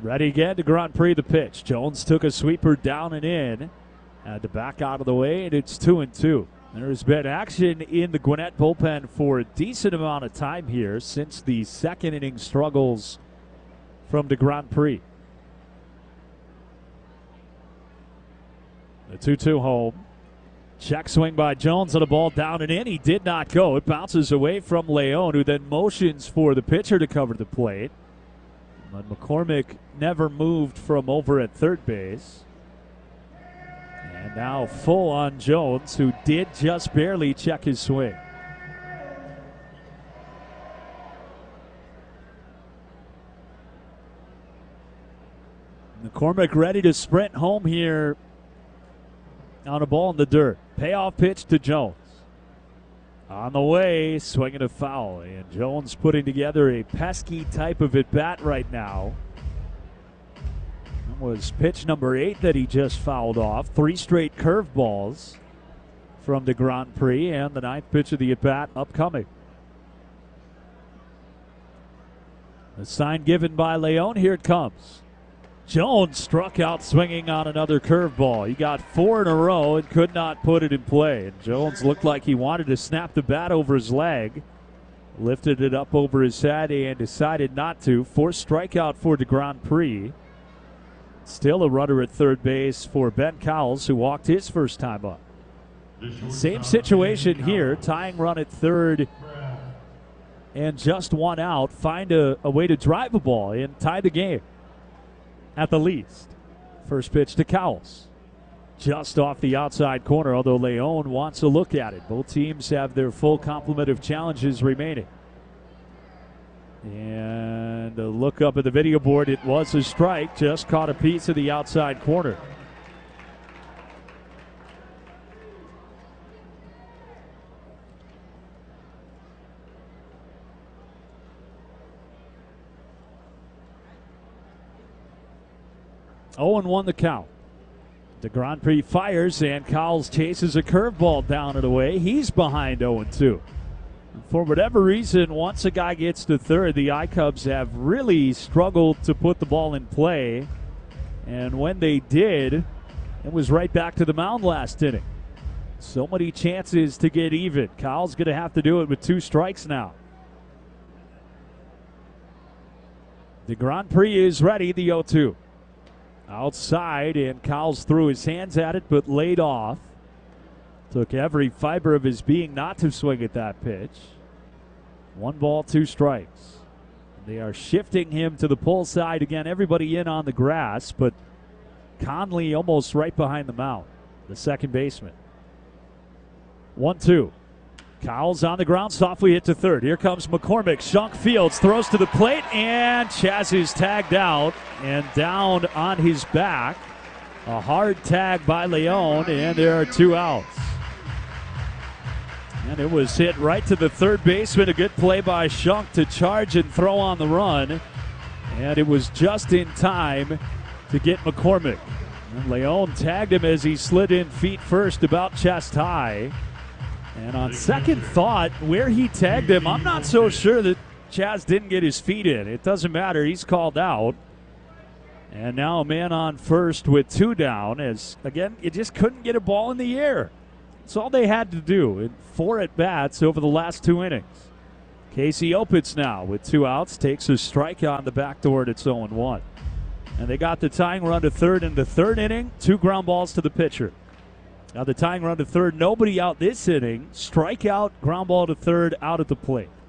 Ready again to Grand Prix the pitch. Jones took a sweeper down and in. Had to back out of the way, and it's 2-2. There's been action in the Gwinnett bullpen for a decent amount of time here since the second inning struggles from the Grand Prix. The 2-2 home. Check swing by Jones on a ball down and in. He did not go. It bounces away from Leon, who then motions for the pitcher to cover the plate. But McCormick never moved from over at third base. And now full on Jones, who did just barely check his swing. McCormick ready to sprint home here on a ball in the dirt. Payoff pitch to Jones. On the way, swinging a foul. And Jones putting together a pesky type of at-bat right now. That was pitch number 8 that he just fouled off. 3 straight curveballs from the Grand Prix, and the 9th pitch of the at-bat upcoming. The sign given by Leon. Here it comes. Jones struck out swinging on another curveball. He got 4 in a row and could not put it in play. And Jones looked like he wanted to snap the bat over his leg. Lifted it up over his head and decided not to. 4th strikeout for the Grand Prix. Still a runner at third base for Ben Cowles, who walked his first time up. Same situation here. Tying run at third and just 1 out. Find a way to drive a ball and tie the game. At the least. First pitch to Cowles. Just off the outside corner, although Leon wants a look at it. Both teams have their full complement of challenges remaining. And a look up at the video board, it was a strike. Just caught a piece of the outside corner. Oh, and 1 the count. The Grand Prix fires, and Cowles chases a curveball down and away. He's behind 0-2. For whatever reason, once a guy gets to third, the I-Cubs have really struggled to put the ball in play. And when they did, it was right back to the mound last inning. So many chances to get even. Cowles going to have to do it with 2 strikes now. The Grand Prix is ready, the 0-2. Outside, and Cowles threw his hands at it, but laid off. Took every fiber of his being not to swing at that pitch. 1 ball, 2 strikes. They are shifting him to the pull side again. Everybody in on the grass, but Conley almost right behind the mound, the second baseman. 1-2. Cowles on the ground, softly hit to third. Here comes McCormick. Shunk Fields throws to the plate, and Chas is tagged out and down on his back. A hard tag by Leon, and there are 2 outs. And it was hit right to the third baseman. A good play by Shunk to charge and throw on the run. And it was just in time to get McCormick. And Leon tagged him as he slid in feet first, about chest high. And on second thought, where he tagged him, I'm not so sure that Chas didn't get his feet in. It doesn't matter. He's called out. And now a man on first with 2 down, as, again, you just couldn't get a ball in the air. That's all they had to do in 4 at-bats over the last 2 innings. Casey Opitz now with 2 outs, takes a strike on the back door, and it's 0-1. And they got the tying run to third in the 3rd inning, 2 ground balls to the pitcher. Now the tying run to third, nobody out this inning. Strikeout, ground ball to third, out at the plate.